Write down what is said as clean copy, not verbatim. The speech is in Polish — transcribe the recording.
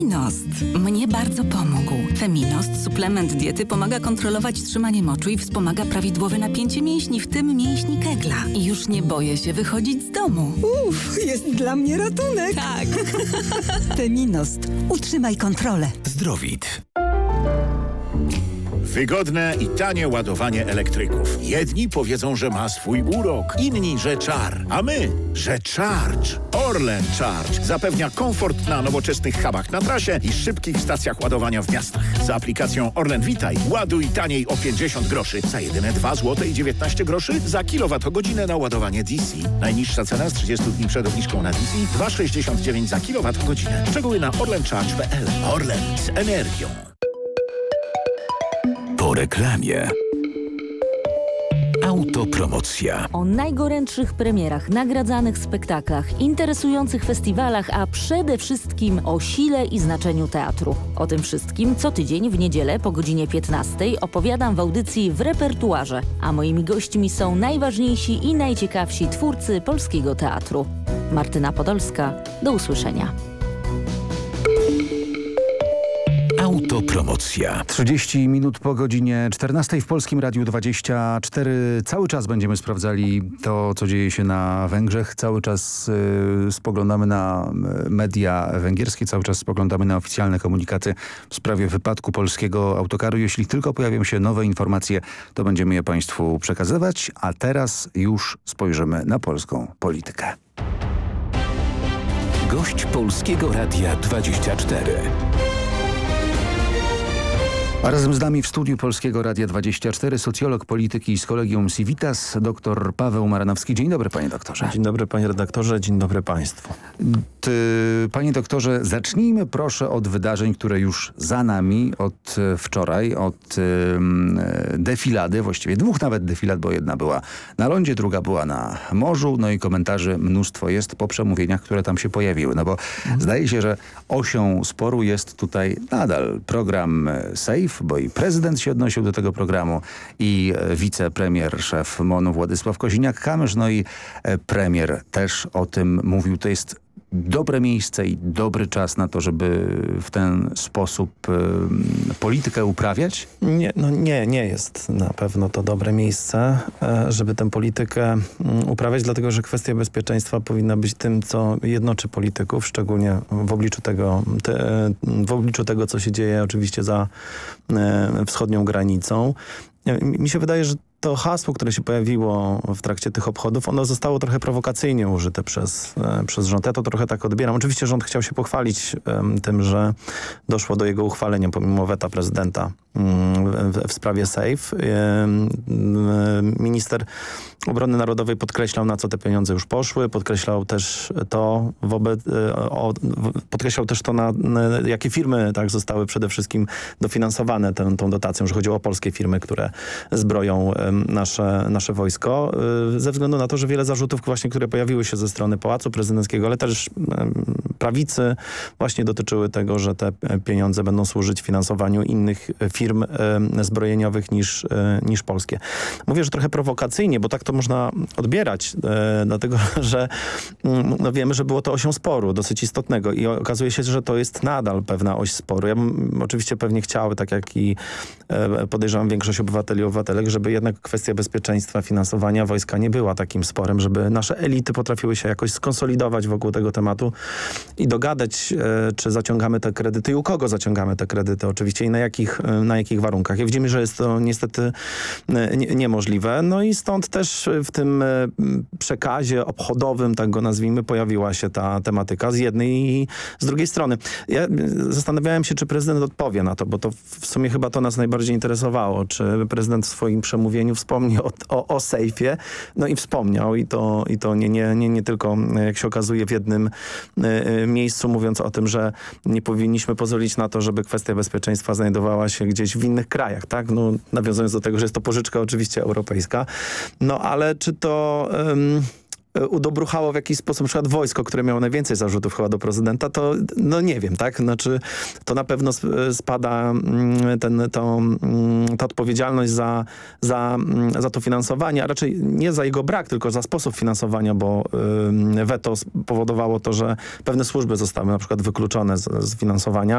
Feminost mnie bardzo pomógł. Feminost, suplement diety, pomaga kontrolować trzymanie moczu i wspomaga prawidłowe napięcie mięśni, w tym mięśni kegla. I już nie boję się wychodzić z domu. Jest dla mnie ratunek. Tak. Feminost. Utrzymaj kontrolę. Zdrowit. Wygodne i tanie ładowanie elektryków. Jedni powiedzą, że ma swój urok, inni, że czar. A my, że Charge. Orlen Charge zapewnia komfort na nowoczesnych hubach na trasie i szybkich stacjach ładowania w miastach. Z aplikacją Orlen Witaj ładuj taniej o 50 groszy. Za jedyne 2 zł i 19 groszy za kilowatogodzinę na ładowanie DC. Najniższa cena z 30 dni przed obniżką na DC 2,69 za kilowatogodzinę. Szczegóły na orlencharge.pl. Orlen z energią. Po reklamie. Autopromocja. O najgorętszych premierach, nagradzanych spektaklach, interesujących festiwalach, a przede wszystkim o sile i znaczeniu teatru. O tym wszystkim co tydzień w niedzielę po godzinie 15 opowiadam w audycji W repertuarze, a moimi gośćmi są najważniejsi i najciekawsi twórcy polskiego teatru. Martyna Podolska, do usłyszenia. Autopromocja. 30 minut po godzinie 14 w Polskim Radiu 24. Cały czas będziemy sprawdzali to, co dzieje się na Węgrzech. Cały czas spoglądamy na media węgierskie, cały czas spoglądamy na oficjalne komunikaty w sprawie wypadku polskiego autokaru. Jeśli tylko pojawią się nowe informacje, to będziemy je Państwu przekazywać. A teraz już spojrzymy na polską politykę. Gość Polskiego Radia 24. A razem z nami w studiu Polskiego Radia 24 socjolog polityki z Collegium Civitas, dr Paweł Maranowski. Dzień dobry, panie doktorze. Dzień dobry, panie redaktorze, dzień dobry państwu. Panie doktorze, zacznijmy proszę od wydarzeń, które już za nami od wczoraj, od defilady, właściwie 2 nawet defilad, bo jedna była na lądzie, druga była na morzu, no i komentarzy mnóstwo jest po przemówieniach, które tam się pojawiły. No bo zdaje się, że osią sporu jest tutaj nadal program SAFE, bo i prezydent się odnosił do tego programu i wicepremier, szef MON-u Władysław Kosiniak-Kamysz, no i premier też o tym mówił. To jest dobre miejsce i dobry czas na to, żeby w ten sposób politykę uprawiać? Nie jest na pewno to dobre miejsce, żeby tę politykę uprawiać, dlatego że kwestia bezpieczeństwa powinna być tym, co jednoczy polityków, szczególnie w obliczu tego, co się dzieje oczywiście za wschodnią granicą. Mi się wydaje, że to hasło, które się pojawiło w trakcie tych obchodów, ono zostało trochę prowokacyjnie użyte przez rząd. Ja to trochę tak odbieram. Oczywiście rząd chciał się pochwalić tym, że doszło do jego uchwalenia pomimo weta prezydenta w sprawie SAFE. Minister Obrony Narodowej podkreślał, na co te pieniądze już poszły. Podkreślał też to, na jakie firmy tak zostały przede wszystkim dofinansowane tą dotacją, że chodziło o polskie firmy, które zbroją nasze wojsko. Ze względu na to, że wiele zarzutów właśnie, które pojawiły się ze strony Pałacu Prezydenckiego, ale też prawicy właśnie dotyczyły tego, że te pieniądze będą służyć finansowaniu innych firm zbrojeniowych niż polskie. Mówię, że trochę prowokacyjnie, bo tak to można odbierać, dlatego że wiemy, że było to osią sporu dosyć istotnego i okazuje się, że to jest nadal pewna oś sporu. Ja bym oczywiście pewnie chciał, tak jak i podejrzewam większość obywateli i obywatelek, żeby jednak kwestia bezpieczeństwa, finansowania wojska nie była takim sporem, żeby nasze elity potrafiły się jakoś skonsolidować wokół tego tematu i dogadać, czy zaciągamy te kredyty i u kogo zaciągamy te kredyty oczywiście i na jakich warunkach. Ja widzimy, że jest to niestety niemożliwe. No i stąd też w tym przekazie obchodowym, tak go nazwijmy, pojawiła się ta tematyka z jednej i z drugiej strony. Ja zastanawiałem się, czy prezydent odpowie na to, bo to w sumie chyba to nas najbardziej interesowało, czy prezydent w swoim przemówieniu wspomni o sejfie. No i wspomniał i to nie tylko, jak się okazuje, w jednym miejscu, mówiąc o tym, że nie powinniśmy pozwolić na to, żeby kwestia bezpieczeństwa znajdowała się gdzieś w innych krajach, tak? No, nawiązując do tego, że jest to pożyczka oczywiście europejska. No ale czy to udobruchało w jakiś sposób na przykład wojsko, które miało najwięcej zarzutów chyba do prezydenta, to no nie wiem, tak? Znaczy to na pewno spada ta odpowiedzialność za to finansowanie, a raczej nie za jego brak, tylko za sposób finansowania, bo weto spowodowało to, że pewne służby zostały na przykład wykluczone z finansowania.